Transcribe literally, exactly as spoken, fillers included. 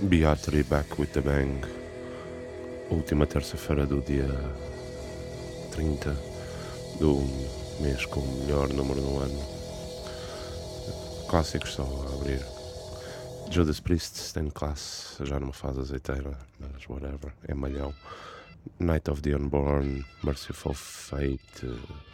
Beatrice Back with the Bang. Última terça-feira do dia trinta do mês com o melhor número do ano. Clássicos só a abrir. Judas Priest, Stained Class, já numa fase azeiteira, mas whatever, é malhão. Night of the Unborn, Merciful Fate,